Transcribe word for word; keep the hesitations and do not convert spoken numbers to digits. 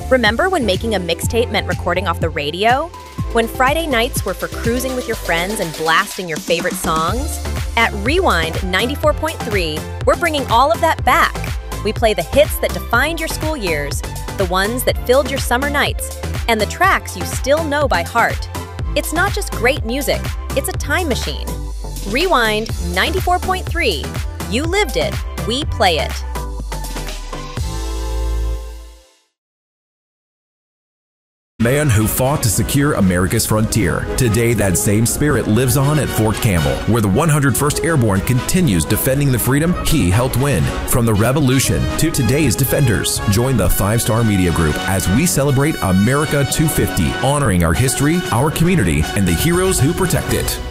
Remember when making a mixtape meant recording off the radio? When Friday nights were for cruising with your friends and blasting your favorite songs? At Rewind ninety-four point three, we're bringing all of that back. We play the hits that defined your school years, the ones that filled your summer nights, and the tracks you still know by heart. It's not just great music, it's a time machine. Rewind ninety-four point three. You lived it, we play it. Man who fought to secure America's frontier. Today, that same spirit lives on at Fort Campbell, where the one hundred first Airborne continues defending the freedom he helped win. From the Revolution to today's defenders, join the Five Star Media Group as we celebrate America two fifty, honoring our history, our community, and the heroes who protect it.